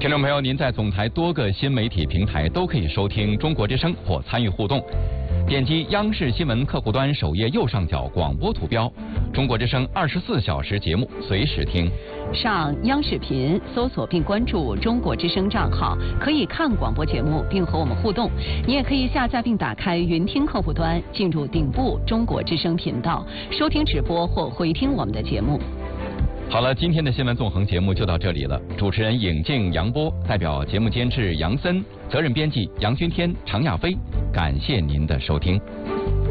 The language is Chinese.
听众朋友，您在总台多个新媒体平台都可以收听中国之声或参与互动。点击央视新闻客户端首页右上角广播图标，中国之声24小时节目随时听。 上央视频搜索并关注中国之声账号，可以看广播节目并和我们互动。你也可以下载并打开云听客户端，进入顶部中国之声频道，收听直播或回听我们的节目。 好了，今天的新闻纵横节目就到这里了。主持人尹静、杨波，代表节目监制杨森，责任编辑杨军天、常亚飞，感谢您的收听。